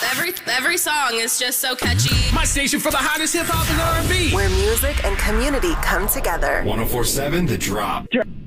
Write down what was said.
Every song is just so catchy. My station for the hottest hip hop and R&B. Where music and community come together. 104.7 The Drop.